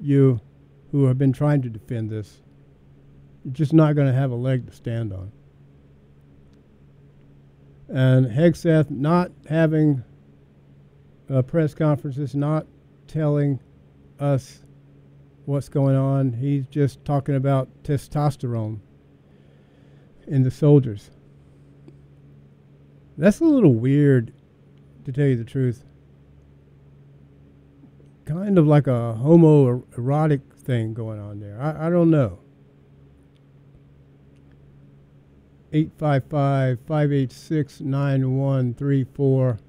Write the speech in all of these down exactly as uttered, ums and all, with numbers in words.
you who have been trying to defend this, you're just not going to have a leg to stand on. And Hegseth not having uh, press conferences, not telling us what's going on. He's just talking about testosterone in the soldiers. That's a little weird, to tell you the truth. Kind of like a homoerotic thing going on there. I, I don't know. eight five five, five eight six, nine one three four.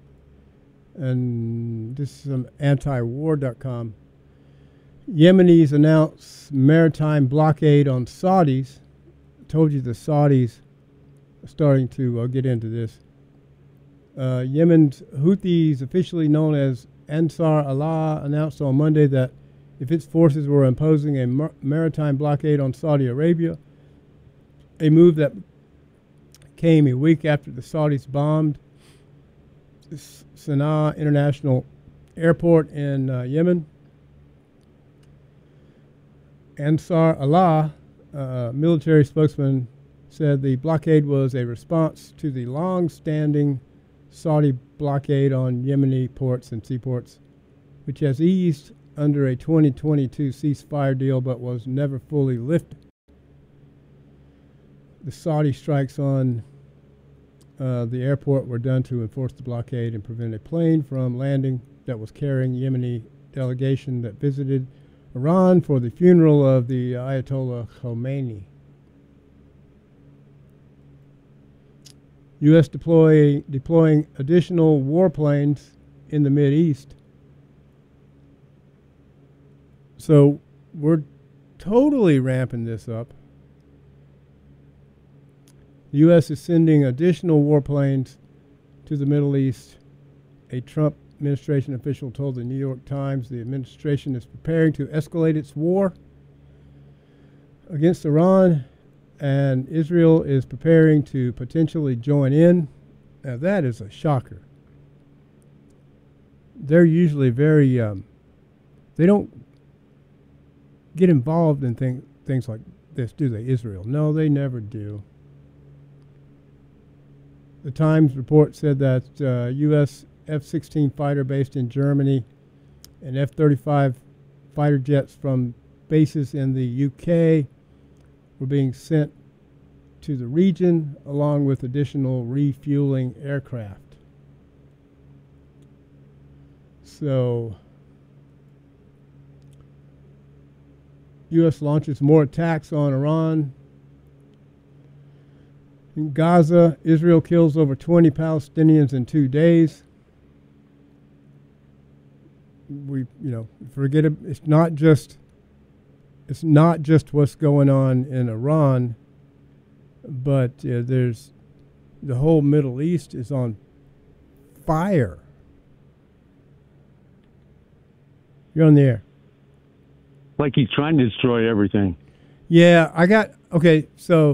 And this is from anti war dot com. Yemenis announce maritime blockade on Saudis. I told you the Saudis are starting to uh, get into this. Uh, Yemen's Houthis, officially known as Ansar Allah, announced on Monday that if its forces were imposing a mar maritime blockade on Saudi Arabia, a move that came a week after the Saudis bombed Sana'a International Airport in uh, Yemen. Ansar Allah, uh, military spokesman, said the blockade was a response to the long-standing Saudi blockade on Yemeni ports and seaports, which has eased under a twenty twenty-two ceasefire deal but was never fully lifted. The Saudi strikes on uh, the airport were done to enforce the blockade and prevent a plane from landing that was carrying Yemeni delegation that visited Iran for the funeral of the Ayatollah Khomeini. U S deploy, deploying additional warplanes in the Mideast. So we're totally ramping this up. The U S is sending additional warplanes to the Middle East. A Trump administration official told the New York Times the administration is preparing to escalate its war against Iran, and Israel is preparing to potentially join in. Now that is a shocker. They're usually very, um, they don't get involved in thing, things like this, do they, Israel? No, they never do. The Times report said that uh, U S F sixteen fighter based in Germany and F thirty-five fighter jets from bases in the U K were being sent to the region along with additional refueling aircraft. So U S launches more attacks on Iran. In Gaza, Israel kills over twenty Palestinians in two days. We, you know, forget it. It's not just, it's not just what's going on in Iran, but uh, there's the whole Middle East is on fire. You're on the air. Like he's trying to destroy everything. Yeah, I got, okay, so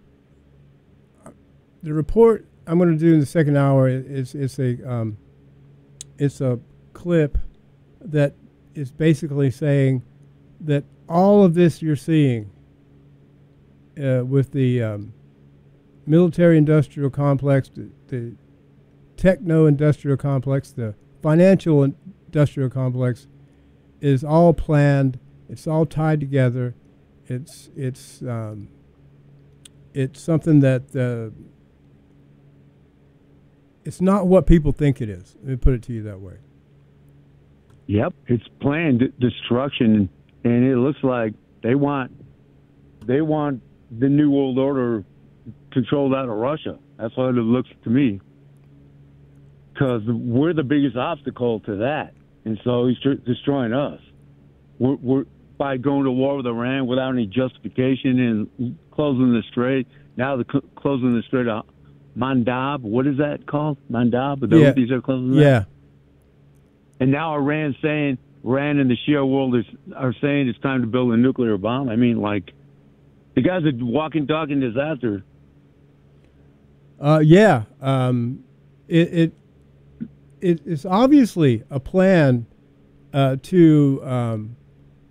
the report I'm going to do in the second hour is, is a, um, it's a clip that is basically saying that all of this you're seeing uh, with the um, military-industrial complex, the, the techno-industrial complex, the financial-industrial complex is all planned. It's all tied together. It's it's um, it's something that uh, it's not what people think it is. Let me put it to you that way. Yep, it's planned destruction, and it looks like they want they want the New World Order controlled out of Russia. That's what it looks to me, because we're the biggest obstacle to that, and so he's destroying us. We're, we're by going to war with Iran without any justification and closing the strait. Now the cl closing the strait of Mandab. What is that called? Mandab. The yeah. Houthis are closing that? Yeah. And now Iran's saying, Iran and the Shia world is, are saying it's time to build a nuclear bomb. I mean, like, the guy's a walking, talking disaster. Uh, yeah. Um, it, it, it it's obviously a plan uh, to um,